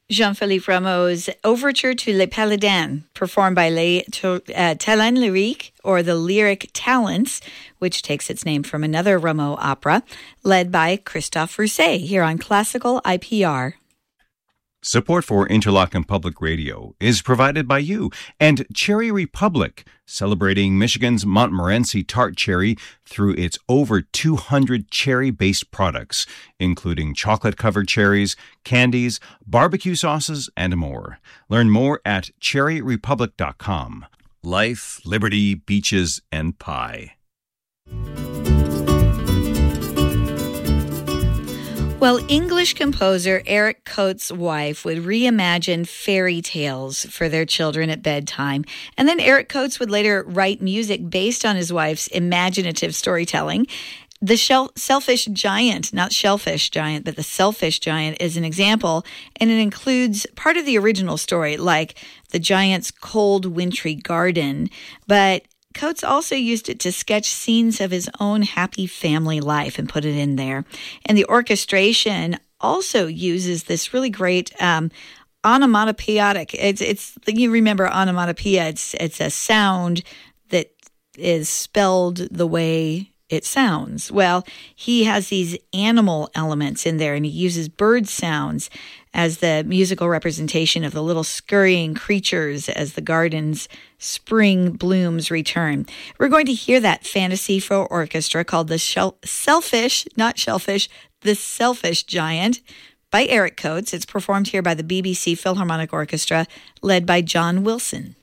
Jean-Philippe Rameau's Overture to Les Paladins, performed by Les Talents Lyriques, or the Lyric Talents, which takes its name from another Rameau opera, led by Christophe Rousset, here on Classical IPR. Support for Interlochen Public Radio is provided by you and Cherry Republic, celebrating Michigan's Montmorency tart cherry through its over 200 cherry-based products, including chocolate-covered cherries, candies, barbecue sauces, and more. Learn more at cherryrepublic.com. Life, liberty, beaches, and pie. Well, English composer Eric Coates' wife would reimagine fairy tales for their children at bedtime. And then Eric Coates would later write music based on his wife's imaginative storytelling. The Selfish Giant, not Shellfish Giant, but the Selfish Giant is an example, and it includes part of the original story, like the giant's cold, wintry garden. But Coates also used it to sketch scenes of his own happy family life and put it in there. And the orchestration also uses this really great onomatopoeic. It's you remember onomatopoeia? It's a sound that is spelled the way it sounds. Well, he has these animal elements in there, and he uses bird sounds as the musical representation of the little scurrying creatures as the garden's spring blooms return. We're going to hear that fantasy for orchestra called the Selfish, not Shellfish, the Selfish Giant by Eric Coates. It's performed here by the BBC Philharmonic Orchestra, led by John Wilson.